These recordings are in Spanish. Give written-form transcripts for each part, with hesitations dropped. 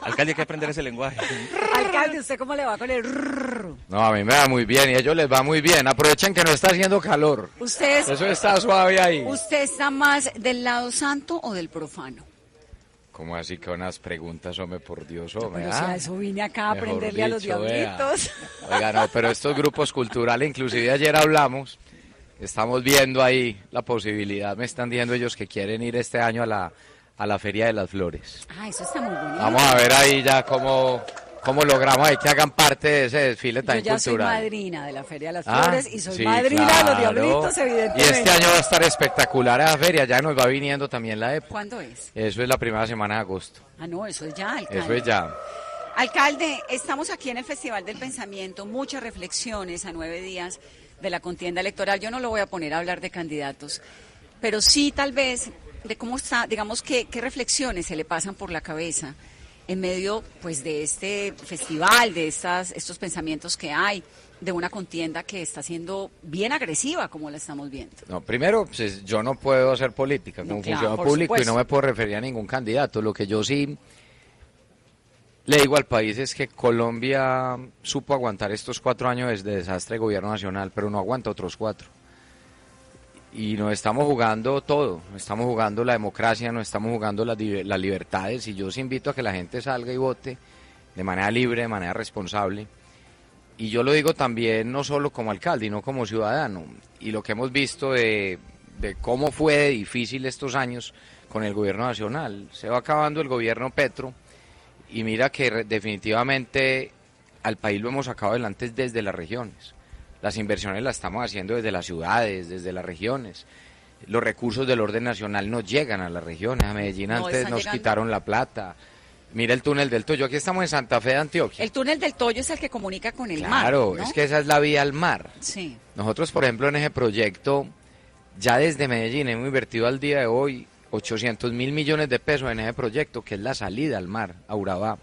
Alcalde, hay que aprender ese lenguaje. Alcalde, ¿usted cómo le va con el rrr? No, a mí me va muy bien y a ellos les va muy bien. Aprovechen que no está haciendo calor. Eso está suave ahí. ¿Usted está más del lado santo o del profano? ¿Cómo así que unas preguntas, hombre, por Dios, hombre? Pero si a eso vine acá a aprenderle a los diablitos. Oiga, no, pero estos grupos culturales, inclusive ayer hablamos, estamos viendo ahí la posibilidad, me están diciendo ellos que quieren ir este año a la Feria de las Flores. Ah, eso está muy bonito. Vamos a ver ahí ya cómo logramos ahí que hagan parte de ese desfile tan cultural. Yo ya soy madrina de la Feria de las Flores y soy sí, madrina claro. de los diablitos, evidentemente. Y este año va a estar espectacular la feria, ya nos va viniendo también la época. ¿Cuándo es? Eso es la primera semana de agosto. Ah, no, eso es ya, alcalde. Eso es ya. Alcalde, estamos aquí en el Festival del Pensamiento, muchas reflexiones a 9 días de la contienda electoral. Yo no lo voy a poner a hablar de candidatos, pero sí tal vez de cómo está, digamos, qué reflexiones se le pasan por la cabeza en medio pues de este festival, de estos pensamientos que hay, de una contienda que está siendo bien agresiva, como la estamos viendo. No, primero, pues, yo no puedo hacer política como funcionario público y no me puedo referir a ningún candidato. Lo que yo sí le digo al país es que Colombia supo aguantar estos 4 años de desastre de gobierno nacional, pero no aguanta otros 4. Y nos estamos jugando todo, nos estamos jugando la democracia, nos estamos jugando las libertades, y yo os invito a que la gente salga y vote de manera libre, de manera responsable. Y yo lo digo también no solo como alcalde, sino como ciudadano. Y lo que hemos visto de cómo fue de difícil estos años con el gobierno nacional. Se va acabando el gobierno Petro, y mira que definitivamente al país lo hemos sacado adelante desde las regiones. Las inversiones las estamos haciendo desde las ciudades, desde las regiones. Los recursos del orden nacional no llegan a las regiones. A Medellín antes nos quitaron la plata. Mira el túnel del Toyo. Aquí estamos en Santa Fe de Antioquia. El túnel del Toyo es el que comunica con el mar. Claro, ¿no? Es que esa es la vía al mar. Sí. Nosotros, por ejemplo, en ese proyecto, ya desde Medellín hemos invertido al día de hoy 800.000 millones de pesos en ese proyecto, que es la salida al mar, a Urabá.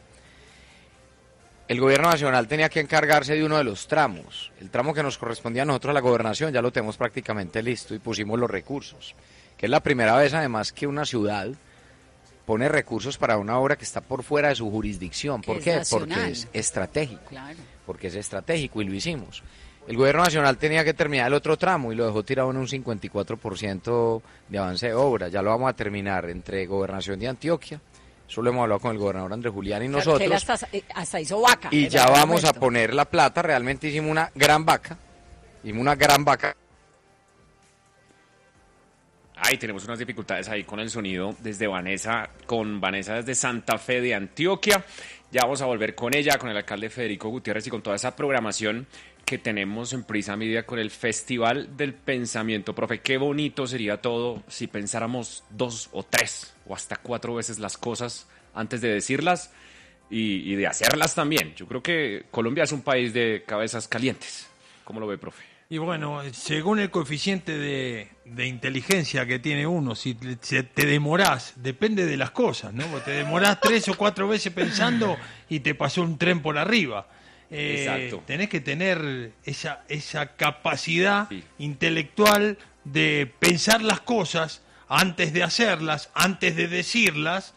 El gobierno nacional tenía que encargarse de uno de los tramos. El tramo que nos correspondía a nosotros, a la gobernación, ya lo tenemos prácticamente listo y pusimos los recursos. Que es la primera vez, además, que una ciudad pone recursos para una obra que está por fuera de su jurisdicción. ¿Por qué? Porque es estratégico. Claro. Porque es estratégico y lo hicimos. El gobierno nacional tenía que terminar el otro tramo y lo dejó tirado en un 54% de avance de obra. Ya lo vamos a terminar entre Gobernación de Antioquia. Eso lo hemos hablado con el gobernador Andrés Julián y nosotros. Él hasta hizo vaca. Y ya vamos a poner la plata. Realmente hicimos una gran vaca. Ahí tenemos unas dificultades ahí con el sonido desde Vanessa, con Vanessa desde Santa Fe de Antioquia. Ya vamos a volver con ella, con el alcalde Federico Gutiérrez y con toda esa programación que tenemos en Prisa Media con el Festival del Pensamiento. Profe, qué bonito sería todo si pensáramos 2 o 3 o hasta 4 veces las cosas antes de decirlas y de hacerlas también. Yo creo que Colombia es un país de cabezas calientes. ¿Cómo lo ve, profe? Y bueno, según el coeficiente de inteligencia que tiene uno, si te demorás, depende de las cosas, ¿no? Te demorás 3 o 4 veces pensando y te pasó un tren por arriba. Exacto. Tenés que tener esa capacidad intelectual de pensar las cosas antes de hacerlas, antes de decirlas,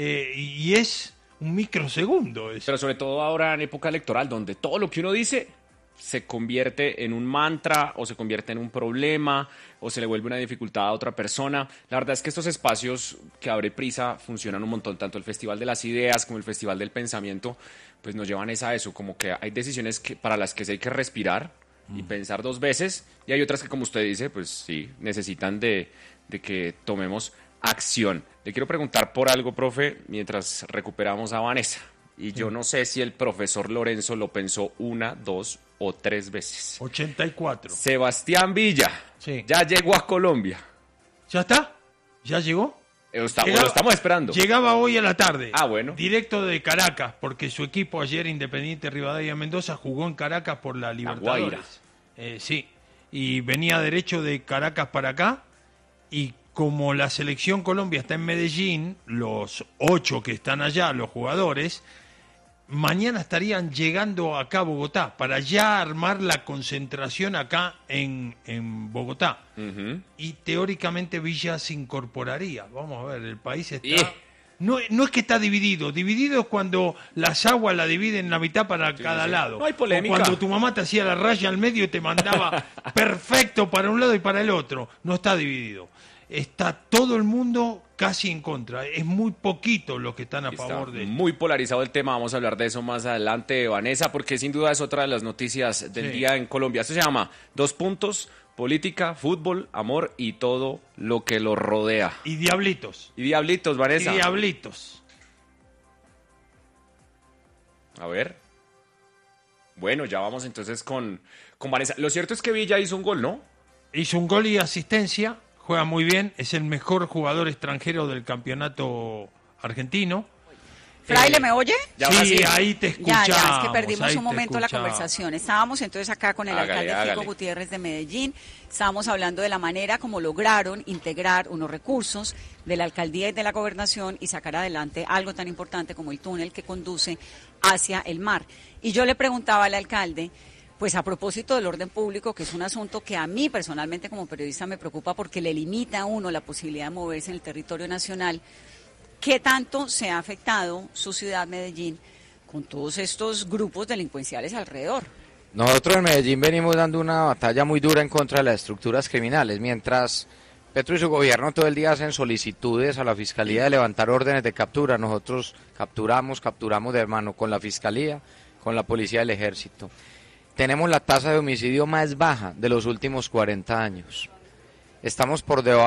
y es un microsegundo eso. Pero sobre todo ahora en época electoral, donde todo lo que uno dice se convierte en un mantra o se convierte en un problema o se le vuelve una dificultad a otra persona. La verdad es que estos espacios que abre Prisa funcionan un montón, tanto el Festival de las Ideas como el Festival del Pensamiento, pues nos llevan a eso, como que hay decisiones para las que sí hay que respirar y pensar 2 veces, y hay otras que, como usted dice, pues sí, necesitan de que tomemos acción. Le quiero preguntar por algo, profe, mientras recuperamos a Vanessa. Y yo no sé si el profesor Lorenzo lo pensó 1, 2 o 3 veces. 84. Sebastián Villa, ya llegó a Colombia. ¿Ya está? ¿Ya llegó? Lo estamos esperando. Llegaba hoy a la tarde. Ah, bueno. Directo de Caracas, porque su equipo ayer, Independiente Rivadavia Mendoza, jugó en Caracas por la Libertadores. Sí, y venía derecho de Caracas para acá, y como la selección Colombia está en Medellín, los 8 que están allá, los jugadores, mañana estarían llegando acá a Bogotá para ya armar la concentración acá en Bogotá. Uh-huh. Y teóricamente Villa se incorporaría. Vamos a ver, el país está No es que está dividido es cuando las aguas la dividen en la mitad para cada lado. No hay polémica. O cuando tu mamá te hacía la raya al medio y te mandaba perfecto para un lado y para el otro. No está dividido. Está todo el mundo casi en contra. Es muy poquito los que están a favor de esto. Muy polarizado el tema, vamos a hablar de eso más adelante, Vanessa, porque sin duda es otra de las noticias del día en Colombia. Esto se llama 2 puntos, política, fútbol, amor y todo lo que lo rodea. Y diablitos. Y diablitos, Vanessa. Y diablitos. A ver. Bueno, ya vamos entonces con Vanessa. Lo cierto es que Villa hizo un gol, ¿no? Hizo un gol y asistencia, juega muy bien, es el mejor jugador extranjero del campeonato argentino. Fraile, ¿me oye? Sí, ahí te escuchamos. Ya, es que perdimos un momento la conversación. Estábamos entonces acá con el alcalde Fico Gutiérrez de Medellín. Estábamos hablando de la manera como lograron integrar unos recursos de la alcaldía y de la gobernación y sacar adelante algo tan importante como el túnel que conduce hacia el mar. Y yo le preguntaba al alcalde, pues a propósito del orden público, que es un asunto que a mí personalmente como periodista me preocupa porque le limita a uno la posibilidad de moverse en el territorio nacional, ¿qué tanto se ha afectado su ciudad, Medellín, con todos estos grupos delincuenciales alrededor? Nosotros en Medellín venimos dando una batalla muy dura en contra de las estructuras criminales, mientras Petro y su gobierno todo el día hacen solicitudes a la Fiscalía de levantar órdenes de captura. Nosotros capturamos de mano con la Fiscalía, con la Policía del Ejército. Tenemos la tasa de homicidio más baja de los últimos 40 años. Estamos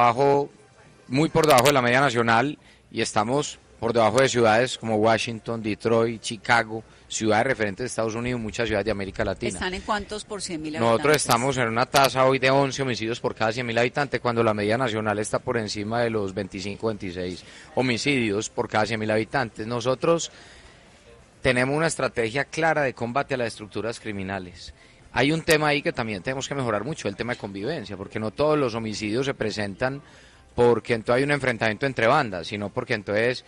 muy por debajo de la media nacional y estamos por debajo de ciudades como Washington, Detroit, Chicago, ciudades referentes de Estados Unidos, muchas ciudades de América Latina. ¿Están en cuántos por 100.000 habitantes? Nosotros estamos en una tasa hoy de 11 homicidios por cada 100.000 habitantes, cuando la media nacional está por encima de los 25, 26 homicidios por cada 100.000 habitantes. Nosotros tenemos una estrategia clara de combate a las estructuras criminales. Hay un tema ahí que también tenemos que mejorar mucho, el tema de convivencia, porque no todos los homicidios se presentan porque entonces hay un enfrentamiento entre bandas, sino porque entonces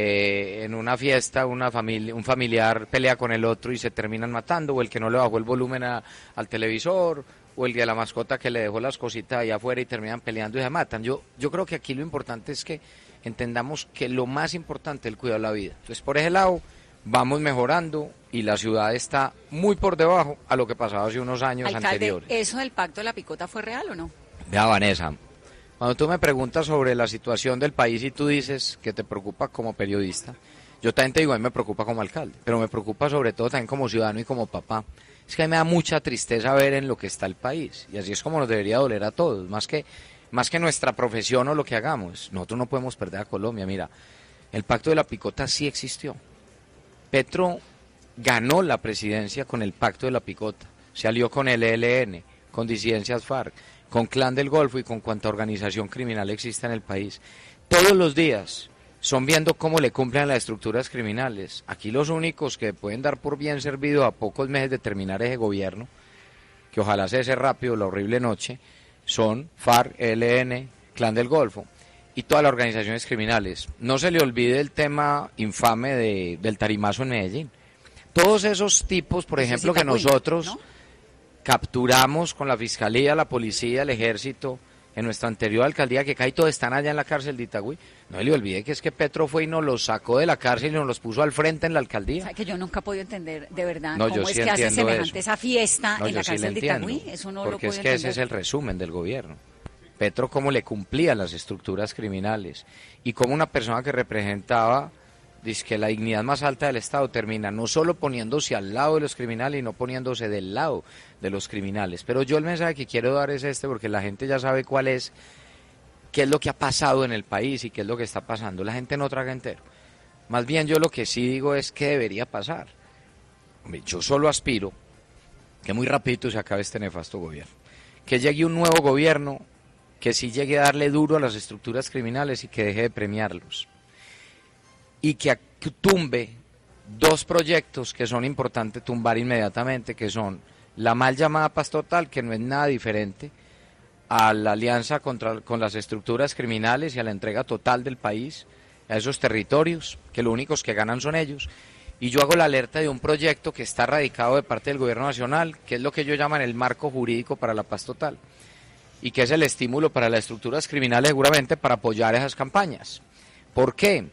en una fiesta un familiar pelea con el otro y se terminan matando, o el que no le bajó el volumen al televisor, o el de la mascota que le dejó las cositas allá afuera y terminan peleando y se matan. Yo creo que aquí lo importante es que entendamos que lo más importante es el cuidado de la vida. Entonces, por ese lado, vamos mejorando y la ciudad está muy por debajo a lo que pasaba hace unos años anteriores. ¿Eso del pacto de la picota fue real o no? Vea, Vanessa, cuando tú me preguntas sobre la situación del país y tú dices que te preocupa como periodista, yo también te digo, a mí me preocupa como alcalde, pero me preocupa sobre todo también como ciudadano y como papá. Es que a mí me da mucha tristeza ver en lo que está el país, y así es como nos debería doler a todos, más que nuestra profesión o lo que hagamos. Nosotros no podemos perder a Colombia. Mira, el pacto de la picota sí existió. Petro ganó la presidencia con el pacto de la picota, se alió con el ELN, con disidencias FARC, con Clan del Golfo y con cuanta organización criminal existe en el país. Todos los días son viendo cómo le cumplen las estructuras criminales. Aquí los únicos que pueden dar por bien servido a pocos meses de terminar ese gobierno, que ojalá cese rápido la horrible noche, son FARC, ELN, Clan del Golfo y todas las organizaciones criminales. No se le olvide el tema infame del tarimazo en Medellín. Todos esos tipos, por ejemplo, que nosotros, ¿no?, capturamos con la Fiscalía, la Policía, el Ejército, en nuestra anterior alcaldía, que casi todos están allá en la cárcel de Itagüí. No se le olvide que es que Petro fue y nos los sacó de la cárcel y nos los puso al frente en la alcaldía. O sea, que yo nunca he podido entender de verdad cómo es que hace semejante esa fiesta en la cárcel de Itagüí. Eso no lo puedo entender. Porque es que ese es el resumen del gobierno. Petro cómo le cumplía las estructuras criminales y cómo una persona que representaba que la dignidad más alta del Estado termina no solo poniéndose al lado de los criminales y no poniéndose del lado de los criminales. Pero yo el mensaje que quiero dar es porque la gente ya sabe qué es lo que ha pasado en el país y qué es lo que está pasando. La gente no traga entero. Más bien yo lo que sí digo es qué debería pasar. Hombre, yo solo aspiro que muy rapidito se acabe este nefasto gobierno. Que llegue un nuevo gobierno que sí llegue a darle duro a las estructuras criminales y que deje de premiarlos. Y que tumbe 2 proyectos que son importantes tumbar inmediatamente, que son la mal llamada Paz Total, que no es nada diferente a la alianza con las estructuras criminales y a la entrega total del país a esos territorios, que los únicos que ganan son ellos. Y yo hago la alerta de un proyecto que está radicado de parte del gobierno nacional, que es lo que ellos llaman el marco jurídico para la paz total, y que es el estímulo para las estructuras criminales seguramente para apoyar esas campañas. ¿Por qué?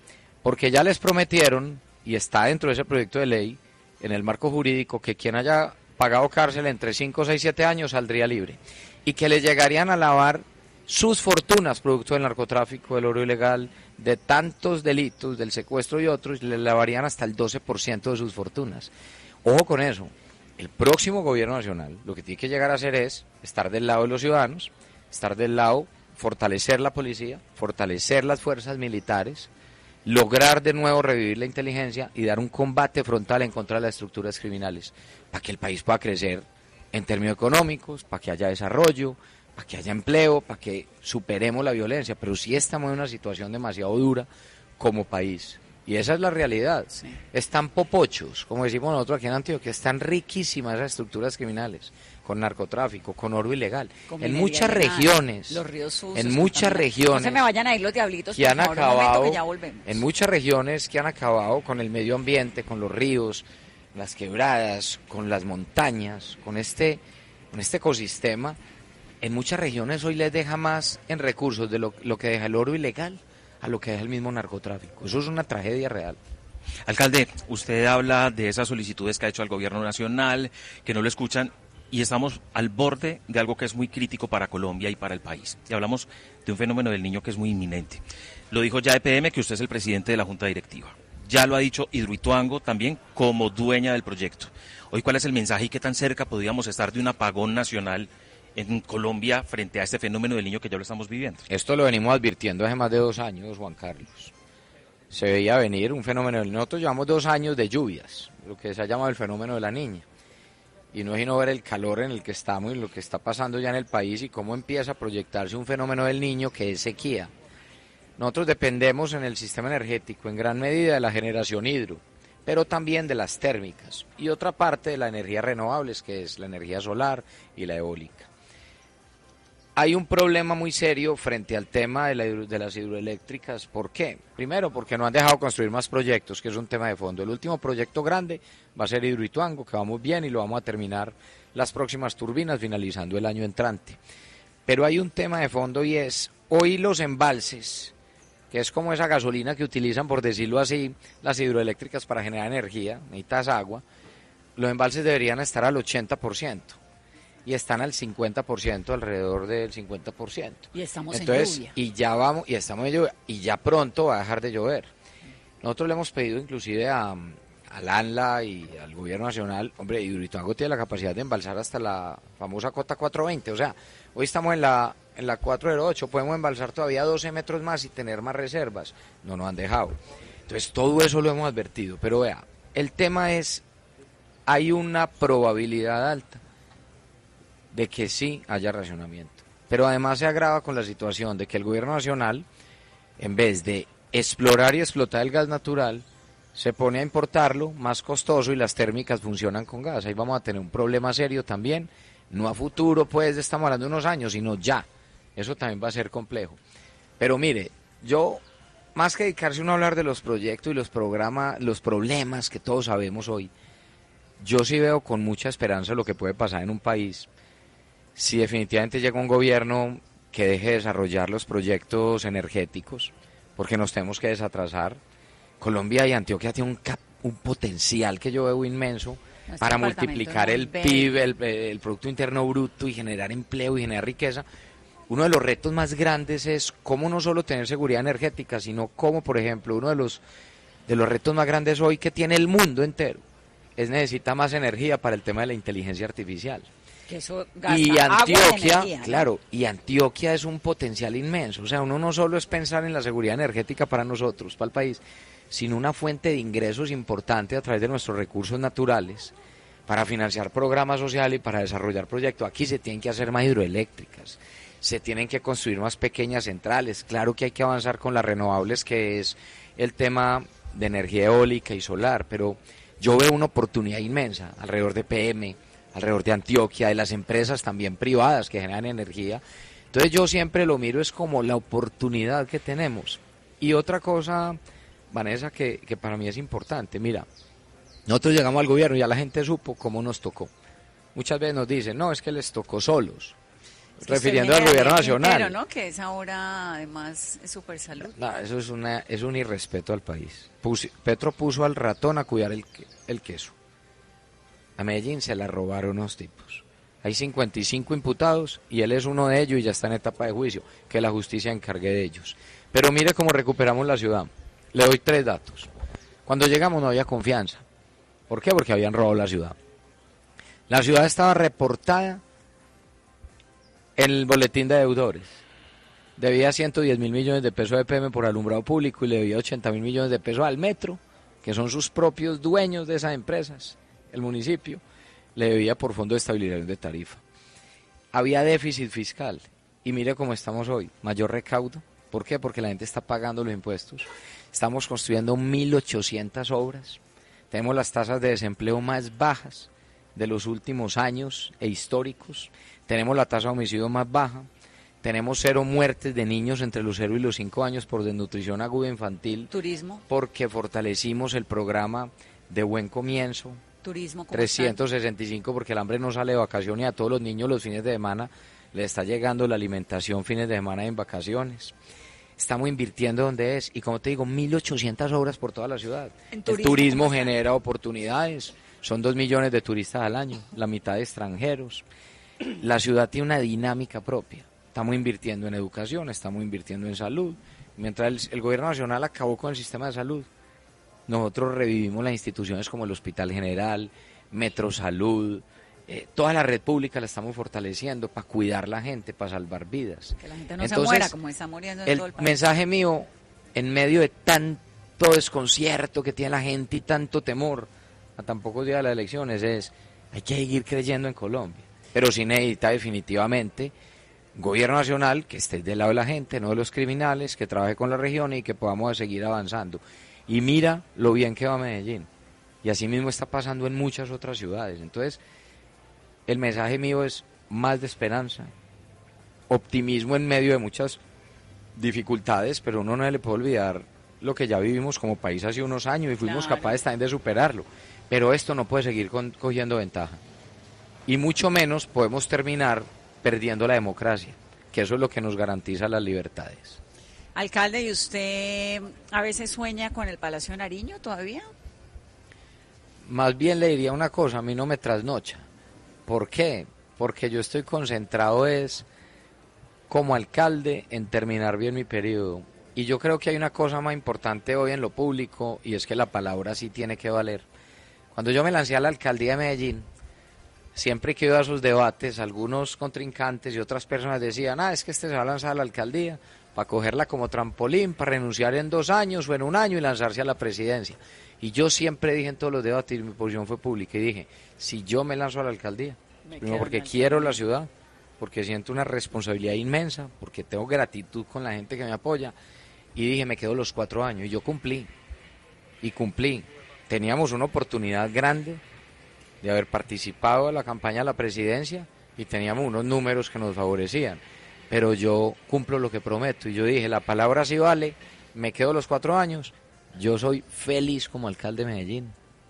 porque ya les prometieron, y está dentro de ese proyecto de ley, en el marco jurídico, que quien haya pagado cárcel entre 5, 6, 7 años saldría libre, y que le llegarían a lavar sus fortunas producto del narcotráfico, del oro ilegal, de tantos delitos, del secuestro y otros, le lavarían hasta el 12% de sus fortunas. Ojo con eso, el próximo gobierno nacional lo que tiene que llegar a hacer es estar del lado de los ciudadanos, estar del lado, fortalecer la policía, fortalecer las fuerzas militares, lograr de nuevo revivir la inteligencia y dar un combate frontal en contra de las estructuras criminales, para que el país pueda crecer en términos económicos, para que haya desarrollo, para que haya empleo, para que superemos la violencia. Pero sí estamos en una situación demasiado dura como país. Y esa es la realidad. Sí. Están popochos, como decimos nosotros aquí en Antioquia, están riquísimas esas estructuras criminales, con narcotráfico, con oro ilegal. En muchas regiones, los ríos sucios, en muchas regiones, no se me vayan a ir los diablitos, que han acabado, que ya volvemos. En muchas regiones que han acabado con el medio ambiente, con los ríos, las quebradas, con las montañas, con este ecosistema. En muchas regiones hoy les deja más en recursos de lo que deja el oro ilegal a lo que deja el mismo narcotráfico. Eso es una tragedia real. Alcalde, usted habla de esas solicitudes que ha hecho al gobierno nacional, que no lo escuchan, y estamos al borde de algo que es muy crítico para Colombia y para el país. Y hablamos de un fenómeno del niño que es muy inminente. Lo dijo ya EPM, que usted es el presidente de la Junta Directiva. Ya lo ha dicho Hidroituango también como dueña del proyecto. Hoy, ¿cuál es el mensaje y qué tan cerca podríamos estar de un apagón nacional en Colombia frente a este fenómeno del niño que ya lo estamos viviendo? Esto lo venimos advirtiendo hace más de 2 años, Juan Carlos. Se veía venir un fenómeno. Nosotros llevamos 2 años de lluvias, lo que se ha llamado el fenómeno de la niña. Y no es sino ver el calor en el que estamos y lo que está pasando ya en el país y cómo empieza a proyectarse un fenómeno del niño que es sequía. Nosotros dependemos en el sistema energético en gran medida de la generación hidro, pero también de las térmicas y otra parte de las energías renovables, que es la energía solar y la eólica. Hay un problema muy serio frente al tema de las hidroeléctricas. ¿Por qué? Primero, porque no han dejado construir más proyectos, que es un tema de fondo. El último proyecto grande va a ser Hidroituango, que va muy bien y lo vamos a terminar las próximas turbinas, finalizando el año entrante. Pero hay un tema de fondo y es, hoy los embalses, que es como esa gasolina que utilizan, por decirlo así, las hidroeléctricas para generar energía, necesitas agua, los embalses deberían estar al 80%. Y están al 50%, alrededor del 50%. Y estamos en lluvia. Y estamos en lluvia, y ya pronto va a dejar de llover. Nosotros le hemos pedido inclusive al ANLA y al gobierno nacional, hombre, Hidroituango tiene la capacidad de embalsar hasta la famosa cota 420, o sea, hoy estamos en la 408, podemos embalsar todavía 12 metros más y tener más reservas. No nos han dejado. Entonces todo eso lo hemos advertido, pero vea, el tema es, hay una probabilidad alta de que sí haya racionamiento. Pero además se agrava con la situación de que el gobierno nacional, en vez de explorar y explotar el gas natural, se pone a importarlo, más costoso, y las térmicas funcionan con gas. Ahí vamos a tener un problema serio también, no a futuro, pues estamos hablando de unos años, sino ya. Eso también va a ser complejo. Pero mire, yo, más que dedicarse uno a hablar de los proyectos y los problemas que todos sabemos hoy, yo sí veo con mucha esperanza lo que puede pasar en un país si definitivamente llega un gobierno que deje de desarrollar los proyectos energéticos, porque nos tenemos que desatrasar. Colombia y Antioquia tienen un potencial que yo veo inmenso para multiplicar el PIB, el Producto Interno Bruto, y generar empleo y generar riqueza. Uno de los retos más grandes es cómo no solo tener seguridad energética, sino cómo, por ejemplo, uno de los retos más grandes hoy que tiene el mundo entero es necesita más energía para el tema de la inteligencia artificial. Que eso gasta y Antioquia, energía, ¿no? claro, y Antioquia es un potencial inmenso. O sea, uno no solo es pensar en la seguridad energética para nosotros, para el país, sino una fuente de ingresos importante a través de nuestros recursos naturales para financiar programas sociales y para desarrollar proyectos. Aquí se tienen que hacer más hidroeléctricas, se tienen que construir más pequeñas centrales. Claro que hay que avanzar con las renovables, que es el tema de energía eólica y solar, pero yo veo una oportunidad inmensa alrededor de PM, alrededor de Antioquia, de las empresas también privadas que generan energía. Entonces yo siempre lo miro es como la oportunidad que tenemos. Y otra cosa, Vanessa, que para mí es importante, mira, nosotros llegamos al gobierno y ya la gente supo cómo nos tocó. Muchas veces nos dicen, no, es que les tocó solos. refiriendo al gobierno nacional. Pero no, que esa hora además es súper salud. No, eso es un irrespeto al país. Petro puso al ratón a cuidar el queso. A Medellín se la robaron unos tipos. Hay 55 imputados y él es uno de ellos y ya está en etapa de juicio. Que la justicia encargue de ellos. Pero mire cómo recuperamos la ciudad. Le doy 3 datos. Cuando llegamos no había confianza. ¿Por qué? Porque habían robado la ciudad. La ciudad estaba reportada en el boletín de deudores. Debía 110.000 millones de pesos de EPM por alumbrado público y le debía 80.000 millones de pesos al metro, que son sus propios dueños de esas empresas. El municipio le debía por fondo de estabilización de tarifa. Había déficit fiscal y mire cómo estamos hoy, mayor recaudo. ¿Por qué? Porque la gente está pagando los impuestos. Estamos construyendo 1.800 obras. Tenemos las tasas de desempleo más bajas de los últimos años e históricos. Tenemos la tasa de homicidio más baja. Tenemos 0 muertes de niños entre los 0 y los 5 años por desnutrición aguda infantil. Turismo. Porque fortalecimos el programa de Buen Comienzo. Turismo. 365 porque el hambre no sale de vacaciones y a todos los niños los fines de semana les está llegando la alimentación fines de semana en vacaciones. Estamos invirtiendo donde es y como te digo, 1.800 obras por toda la ciudad. El turismo genera oportunidades, son 2 millones de turistas al año, la mitad de extranjeros. La ciudad tiene una dinámica propia. Estamos invirtiendo en educación, estamos invirtiendo en salud. Mientras el gobierno nacional acabó con el sistema de salud, nosotros revivimos las instituciones como el Hospital General, Metrosalud, toda la red pública la estamos fortaleciendo para cuidar la gente, para salvar vidas. Que la gente no se muera como está muriendo en todo el país. El mensaje mío, en medio de tanto desconcierto que tiene la gente y tanto temor a tan pocos días de las elecciones, es hay que seguir creyendo en Colombia. Pero sí necesita definitivamente un gobierno nacional que esté del lado de la gente, no de los criminales, que trabaje con la región y que podamos seguir avanzando. Y mira lo bien que va Medellín. Y así mismo está pasando en muchas otras ciudades. Entonces, el mensaje mío es más de esperanza, optimismo en medio de muchas dificultades, pero uno no le puede olvidar lo que ya vivimos como país hace unos años y fuimos capaces también de superarlo. Pero esto no puede seguir cogiendo ventaja. Y mucho menos podemos terminar perdiendo la democracia, que eso es lo que nos garantiza las libertades. Alcalde, ¿y usted a veces sueña con el Palacio de Nariño todavía? Más bien le diría una cosa, a mí no me trasnocha. ¿Por qué? Porque yo estoy concentrado como alcalde en terminar bien mi periodo. Y yo creo que hay una cosa más importante hoy en lo público y es que la palabra sí tiene que valer. Cuando yo me lancé a la alcaldía de Medellín, siempre que iba a sus debates, algunos contrincantes y otras personas decían, es que este se va a lanzar a la alcaldía para cogerla como trampolín, para renunciar en 2 años o en 1 año y lanzarse a la presidencia. Y yo siempre dije en todos los debates, y mi posición fue pública, y dije, si yo me lanzo a la alcaldía, primero porque quiero la ciudad, porque siento una responsabilidad inmensa, porque tengo gratitud con la gente que me apoya, y dije, me quedo los 4 años, y yo cumplí, Teníamos una oportunidad grande de haber participado en la campaña de la presidencia, y teníamos unos números que nos favorecían, pero yo cumplo lo que prometo, y yo dije, la palabra sí vale, me quedo los 4 años, yo soy feliz como alcalde de Medellín.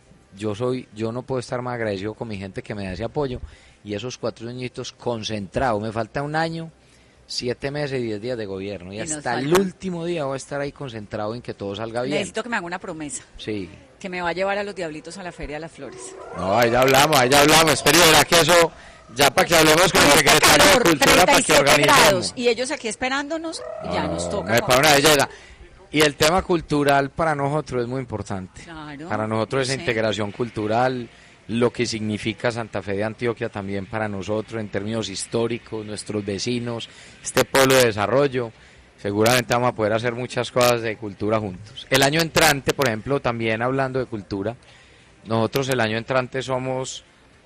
Yo no puedo estar más agradecido con mi gente que me da ese apoyo. Y esos 4 añitos concentrados. Me falta 1 año, 7 meses y 10 días de gobierno. Y hasta el último día voy a estar ahí concentrado en que todo salga bien. Necesito que me haga una promesa. Sí. Que me va a llevar a los Diablitos a la Feria de las Flores. No, ahí ya hablamos. Espero que eso, ya para que hablemos con el secretario de Cultura para que organicemos. Grados, y ellos aquí esperándonos, ya nos toca. Me para una belleza. Y el tema cultural para nosotros es muy importante. Claro, para nosotros esa integración cultural, lo que significa Santa Fe de Antioquia también para nosotros en términos históricos, nuestros vecinos, este pueblo de desarrollo. Seguramente vamos a poder hacer muchas cosas de cultura juntos. El año entrante, por ejemplo, también hablando de cultura, nosotros el año entrante somos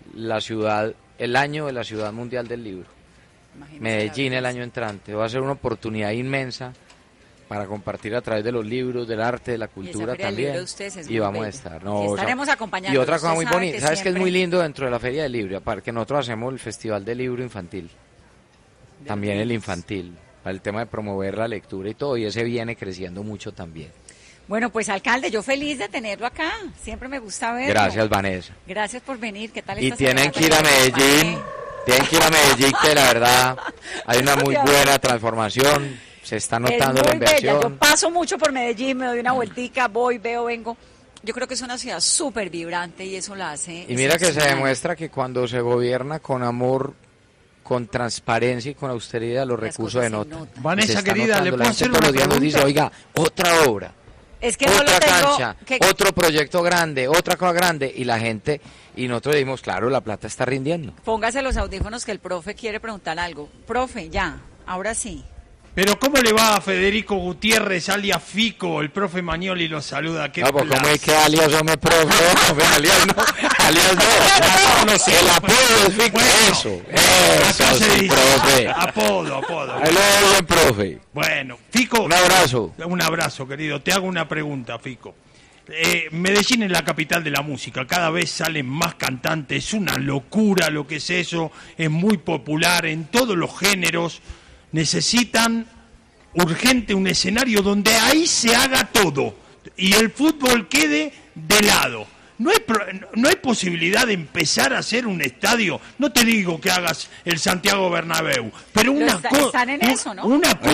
el año de la Ciudad Mundial del Libro. Imagínese Medellín el año entrante. Va a ser una oportunidad inmensa para compartir a través de los libros, del arte, de la cultura también. Y vamos a estar. Estaremos acompañando. Y otra cosa muy bonita, ¿sabes qué es muy lindo dentro de la Feria del Libro? Aparte que nosotros hacemos el Festival del Libro Infantil, también el infantil, para el tema de promover la lectura y todo, y ese viene creciendo mucho también. Bueno, pues alcalde, yo feliz de tenerlo acá, siempre me gusta verlo. Gracias, Vanessa. Gracias por venir, ¿qué tal esta Y tienen que ir a Medellín Tienen que ir a Medellín, que la verdad hay una muy buena transformación, se está notando la inversión. Bella. Yo paso mucho por Medellín, me doy una vueltica, voy, veo, vengo. Yo creo que es una ciudad súper vibrante y eso la hace. Y mira que se demuestra que cuando se gobierna con amor, con transparencia y con austeridad, los recursos se notan. Vanessa, querida, ¿le puedo hacer una todos los días nos pregunta? dice, oiga, otra obra. Es que otra no lo tengo, cancha, que... otro proyecto grande, otra cosa grande, y la gente, y nosotros decimos, claro, la plata está rindiendo. Póngase los audífonos que el profe quiere preguntar algo. Profe, ya, ahora sí. Pero ¿cómo le va a Federico Gutiérrez, alias Fico? El profe Magnoli lo saluda. ¿Qué no, pues placer? ¿cómo es que alias hombre profe? Alias no, alias no. El apodo es Fico. Bueno, eso acá se sí, dice, profe. apodo. Ahí lo oyen, profe. Bueno, Fico. Un abrazo. Un abrazo, querido. Te hago una pregunta, Fico. Medellín es la capital de la música, cada vez salen más cantantes, es una locura lo que es eso, es muy popular en todos los géneros. Necesitan urgente un escenario donde ahí se haga todo y el fútbol quede de lado. No hay posibilidad de empezar a hacer un estadio. No te digo que hagas el Santiago Bernabéu, pero están en eso, ¿no?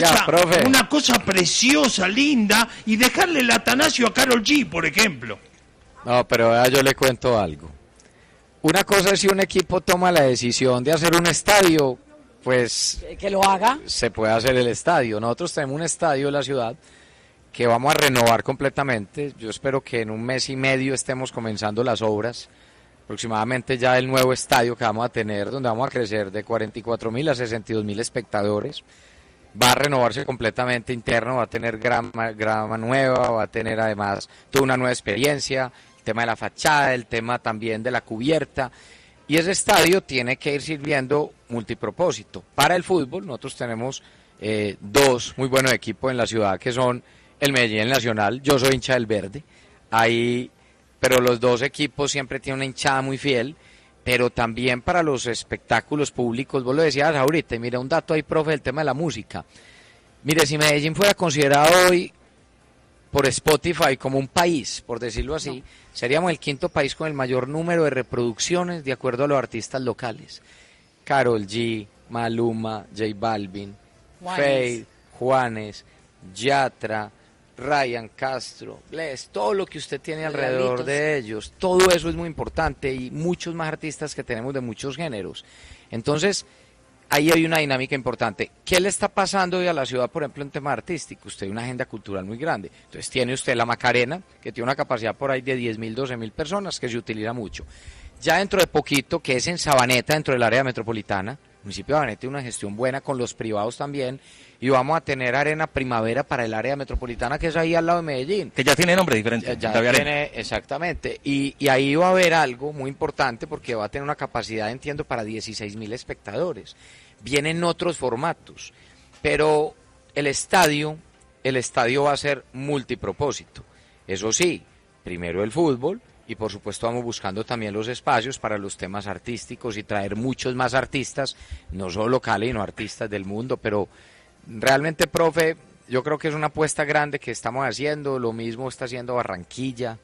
una cosa preciosa, linda, y dejarle el Atanasio a Karol G, por ejemplo. No, pero yo le cuento algo. Una cosa es si un equipo toma la decisión de hacer un estadio, pues que lo haga. Se puede hacer el estadio. Nosotros tenemos un estadio en la ciudad que vamos a renovar completamente. Yo espero que en un mes y medio estemos comenzando las obras. Aproximadamente ya el nuevo estadio que vamos a tener, donde vamos a crecer de 44.000 a 62.000 espectadores. Va a renovarse completamente interno, va a tener grama nueva, va a tener además toda una nueva experiencia, el tema de la fachada, el tema también de la cubierta. Y ese estadio tiene que ir sirviendo multipropósito. Para el fútbol, nosotros tenemos dos muy buenos equipos en la ciudad, que son el Medellín y el Nacional. Yo soy hincha del Verde, pero los dos equipos siempre tienen una hinchada muy fiel. Pero también para los espectáculos públicos, vos lo decías ahorita, y mira un dato ahí, profe, del tema de la música. Mire, si Medellín fuera considerado hoy por Spotify como un país, por decirlo así, seríamos el quinto país con el mayor número de reproducciones de acuerdo a los artistas locales. Karol G, Maluma, J Balvin, Feid, Juanes, Yatra, Ryan Castro, Bless, todo lo que usted tiene alrededor de ellos, todo eso es muy importante y muchos más artistas que tenemos de muchos géneros. Entonces, ahí hay una dinámica importante. ¿Qué le está pasando hoy a la ciudad, por ejemplo, en tema artístico? Usted tiene una agenda cultural muy grande. Entonces, tiene usted la Macarena, que tiene una capacidad por ahí de 10.000, 12.000 personas, que se utiliza mucho. Ya dentro de poquito, que es en Sabaneta, dentro del área metropolitana, el municipio de Sabaneta tiene una gestión buena con los privados también, y vamos a tener Arena Primavera para el área metropolitana, que es ahí al lado de Medellín. Que ya tiene nombre diferente. Ya tiene, exactamente. Y ahí va a haber algo muy importante porque va a tener una capacidad, entiendo, para 16.000 espectadores. Vienen otros formatos, pero el estadio va a ser multipropósito. Eso sí, primero el fútbol, y por supuesto vamos buscando también los espacios para los temas artísticos y traer muchos más artistas, no solo locales, sino artistas del mundo, pero realmente, profe, yo creo que es una apuesta grande que estamos haciendo. Lo mismo está haciendo Barranquilla,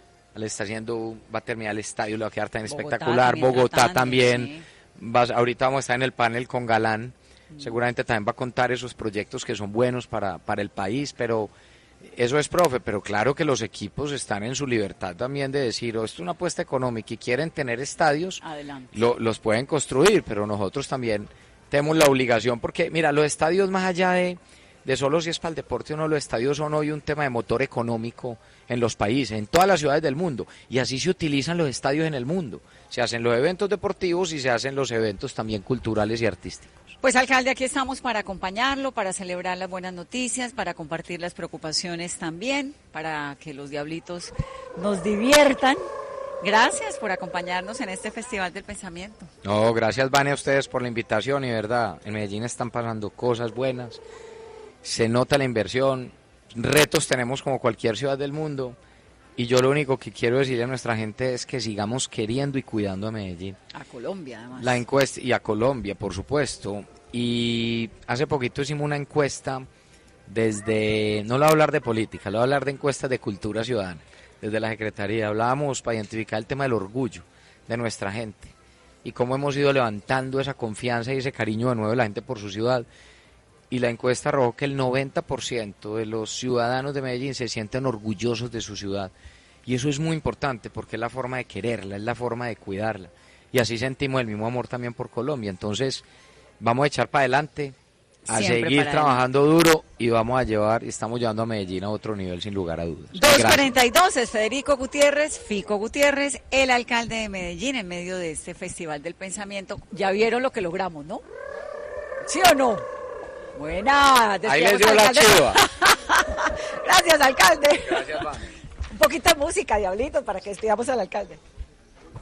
va a terminar el estadio, le va a quedar tan espectacular. Bogotá también. Sí. Ahorita vamos a estar en el panel con Galán. Seguramente también va a contar esos proyectos que son buenos para el país, pero eso es, profe. Pero claro que los equipos están en su libertad también de decir, esto es una apuesta económica y quieren tener estadios, los pueden construir, pero nosotros también tenemos la obligación, porque mira, los estadios, más allá de solo si es para el deporte o no, los estadios son hoy un tema de motor económico en los países, en todas las ciudades del mundo, y así se utilizan los estadios en el mundo. Se hacen los eventos deportivos y se hacen los eventos también culturales y artísticos. Pues, alcalde, aquí estamos para acompañarlo, para celebrar las buenas noticias, para compartir las preocupaciones también, para que los diablitos nos diviertan. Gracias por acompañarnos en este Festival del Pensamiento. No, gracias, Vane, a ustedes por la invitación, y verdad, en Medellín están pasando cosas buenas, se nota la inversión, retos tenemos como cualquier ciudad del mundo, y yo lo único que quiero decirle a nuestra gente es que sigamos queriendo y cuidando a Medellín. A Colombia, además. La encuesta, y a Colombia, por supuesto, y hace poquito hicimos una encuesta no le voy a hablar de política, le voy a hablar de encuestas de cultura ciudadana. Desde la Secretaría hablábamos para identificar el tema del orgullo de nuestra gente. y cómo hemos ido levantando esa confianza y ese cariño de nuevo de la gente por su ciudad. Y la encuesta arrojó que el 90% de los ciudadanos de Medellín se sienten orgullosos de su ciudad. Y eso es muy importante porque es la forma de quererla, es la forma de cuidarla. Y así sentimos el mismo amor también por Colombia. Entonces, vamos a echar para adelante, a Siempre seguir para trabajando duro y estamos llevando a Medellín a otro nivel sin lugar a dudas. 2:42 es Federico Gutiérrez, Fico Gutiérrez, el alcalde de Medellín en medio de este Festival del Pensamiento. Ya vieron lo que logramos, ¿no? ¿Sí o no? Buena. Ahí les dio la chiva. Gracias, alcalde. Gracias, Vane. Un poquito de música, diablito, para que despidamos al alcalde.